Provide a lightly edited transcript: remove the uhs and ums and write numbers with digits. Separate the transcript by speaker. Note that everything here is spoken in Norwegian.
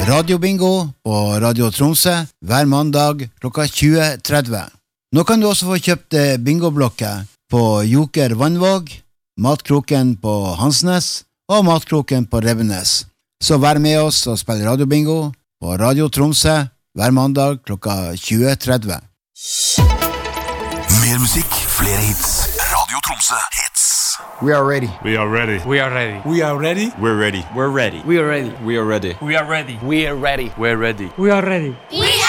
Speaker 1: Radiobingo på Radio Tromsø hver mandag klokka 20.30. Nå kan du også få kjøpt bingoblokker på Joker Vannvåg, Matkroken på Hansnes og Matkroken på Revenes. Så vær med oss og spill radiobingo på Radio Tromsø hver mandag klokka 20.30.
Speaker 2: Mer musikk, flere hits. Radio Tromsø hits.
Speaker 1: We are ready.
Speaker 3: We are ready.
Speaker 4: We are ready.
Speaker 3: We are ready.
Speaker 2: We're ready.
Speaker 4: We're ready.
Speaker 5: We are ready.
Speaker 3: We are ready.
Speaker 4: We are ready.
Speaker 5: We are ready.
Speaker 4: We're ready.
Speaker 5: We are ready.
Speaker 6: We